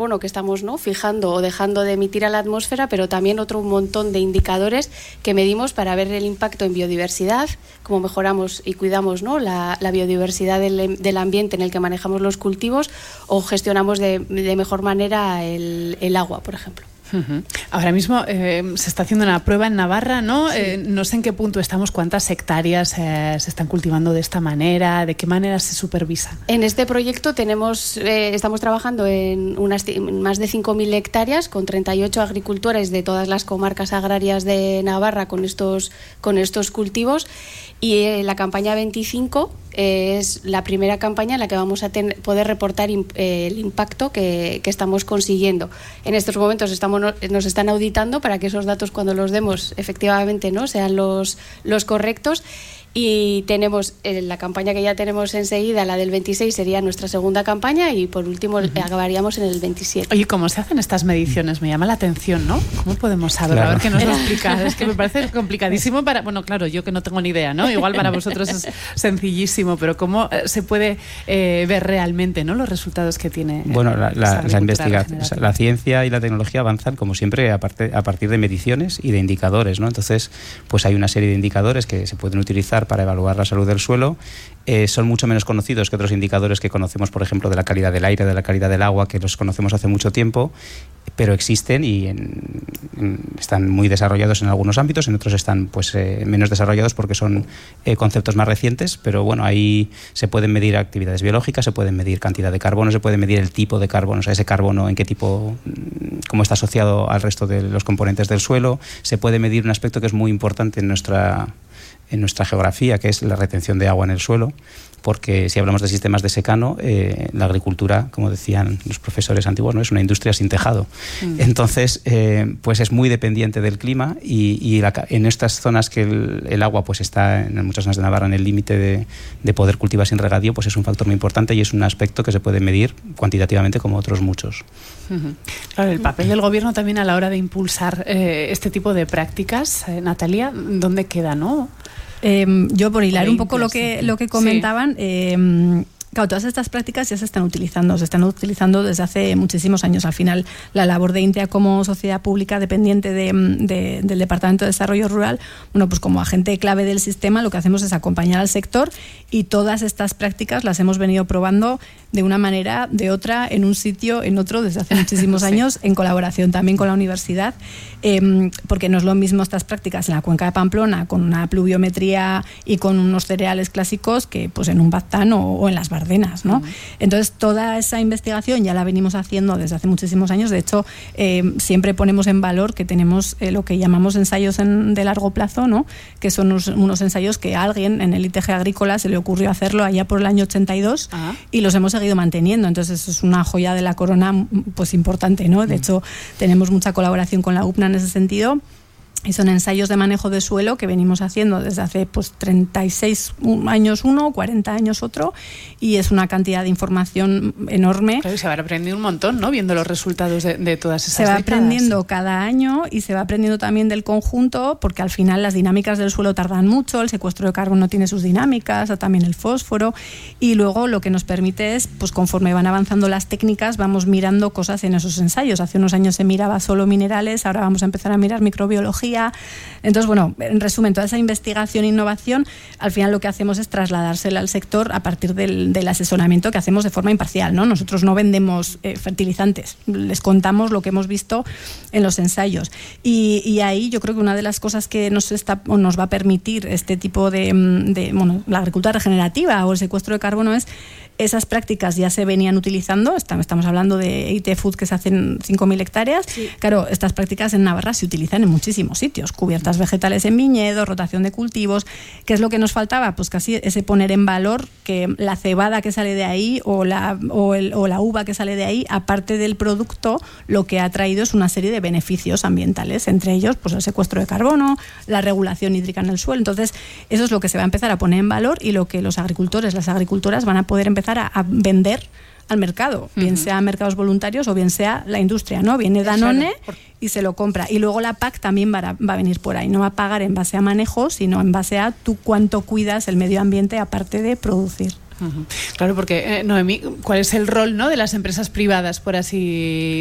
que estamos, ¿no?, fijando o dejando de emitir a la atmósfera, pero también otro montón de indicadores que medimos para ver el impacto en biodiversidad, cómo mejoramos y cuidamos, ¿no?, la biodiversidad del ambiente en el que manejamos los cultivos, o gestionamos de mejor manera el agua, por ejemplo. Uh-huh. Ahora mismo se está haciendo una prueba en Navarra, ¿no? Sí. No sé en qué punto estamos, cuántas hectáreas se están cultivando de esta manera, de qué manera se supervisa. En este proyecto estamos trabajando en más de 5.000 hectáreas con 38 agricultores de todas las comarcas agrarias de Navarra con estos cultivos, y la campaña 25 es la primera campaña en la que vamos a poder reportar el impacto que estamos consiguiendo. En estos momentos nos están auditando para que esos datos, cuando los demos, efectivamente, ¿no?, sean los correctos. Y tenemos la campaña que ya tenemos enseguida, la del 26 sería nuestra segunda campaña, y por último acabaríamos en el 27. Oye, ¿cómo se hacen estas mediciones? Me llama la atención, ¿no? ¿Cómo podemos saberlo? Claro. A ver qué nos lo explica. Es que me parece complicadísimo bueno, claro, yo que no tengo ni idea, ¿no? Igual para vosotros es sencillísimo, pero ¿cómo se puede ver realmente, ¿no?, los resultados que tiene? Bueno, la investigación, la ciencia y la tecnología avanzan, como siempre, a partir de mediciones y de indicadores, ¿no? Entonces, pues hay una serie de indicadores que se pueden utilizar para evaluar la salud del suelo. Son mucho menos conocidos que otros indicadores que conocemos, por ejemplo, de la calidad del aire, de la calidad del agua, que los conocemos hace mucho tiempo, pero existen y están muy desarrollados en algunos ámbitos, en otros están menos desarrollados porque son conceptos más recientes, pero bueno, ahí se pueden medir actividades biológicas, se pueden medir cantidad de carbono, se puede medir el tipo de carbono, o sea, ese carbono en qué tipo, cómo está asociado al resto de los componentes del suelo, se puede medir un aspecto que es muy importante en nuestra geografía, que es la retención de agua en el suelo, porque si hablamos de sistemas de secano, la agricultura, como decían los profesores antiguos, ¿no?, es una industria sin tejado. Entonces, pues es muy dependiente del clima, y en estas zonas que el agua pues está, en muchas zonas de Navarra, en el límite de poder cultivar sin regadío, pues es un factor muy importante y es un aspecto que se puede medir cuantitativamente como otros muchos. Uh-huh. Claro, el papel del gobierno también a la hora de impulsar este tipo de prácticas, Natalia, ¿dónde queda, no? Yo, por hilar un poco lo que comentaban, sí. Claro, todas estas prácticas ya se están utilizando desde hace muchísimos años. Al final, la labor de INTEA como sociedad pública dependiente del Departamento de Desarrollo Rural, bueno, pues como agente clave del sistema, lo que hacemos es acompañar al sector, y todas estas prácticas las hemos venido probando de una manera, de otra, en un sitio, en otro, desde hace muchísimos años, en colaboración también con la universidad, porque no es lo mismo estas prácticas en la cuenca de Pamplona, con una pluviometría y con unos cereales clásicos, que pues en un Baztán o en las Bardenas, ¿no? Entonces, toda esa investigación ya la venimos haciendo desde hace muchísimos años. De hecho, siempre ponemos en valor que tenemos lo que llamamos ensayos de largo plazo, ¿no?, que son unos ensayos que a alguien en el ITG Agrícola se le ocurrió hacerlo allá por el año 82 y los hemos seguido manteniendo. Entonces, eso es una joya de la corona, pues importante, ¿no? De hecho, tenemos mucha colaboración con la UPNA en ese sentido. Y son ensayos de manejo de suelo que venimos haciendo desde hace 36 años uno, 40 años otro, y es una cantidad de información enorme. Claro, se va aprendiendo un montón, ¿no?, viendo los resultados de todas esas décadas. Se va aprendiendo cada año, y se va aprendiendo también del conjunto, porque al final las dinámicas del suelo tardan mucho, el secuestro de carbono tiene sus dinámicas, o también el fósforo, y luego lo que nos permite es, pues conforme van avanzando las técnicas, vamos mirando cosas en esos ensayos. Hace unos años se miraba solo minerales, ahora vamos a empezar a mirar microbiología. Entonces, bueno, en resumen, toda esa investigación e innovación, al final lo que hacemos es trasladársela al sector a partir del asesoramiento que hacemos de forma imparcial, ¿no? Nosotros no vendemos fertilizantes, les contamos lo que hemos visto en los ensayos. Y ahí yo creo que una de las cosas que nos va a permitir este tipo la agricultura regenerativa o el secuestro de carbono es esas prácticas ya se venían utilizando. Estamos hablando de IT Food, que se hacen 5.000 hectáreas. Sí. Claro, estas prácticas en Navarra se utilizan en muchísimos sitios. Cubiertas vegetales en viñedos, rotación de cultivos. ¿Qué es lo que nos faltaba? Pues casi ese poner en valor que la cebada que sale de ahí o la uva que sale de ahí, aparte del producto, lo que ha traído es una serie de beneficios ambientales. Entre ellos, pues el secuestro de carbono, la regulación hídrica en el suelo. Entonces, eso es lo que se va a empezar a poner en valor y lo que los agricultores, las agricultoras van a poder empezar a vender al mercado, bien sea mercados voluntarios o bien sea la industria, ¿no? Viene Danone y se lo compra. Y luego la PAC también va a venir por ahí. No va a pagar en base a manejo, sino en base a tú cuánto cuidas el medio ambiente aparte de producir. Claro, porque Noemí, ¿cuál es el rol, ¿no?, de las empresas privadas, por así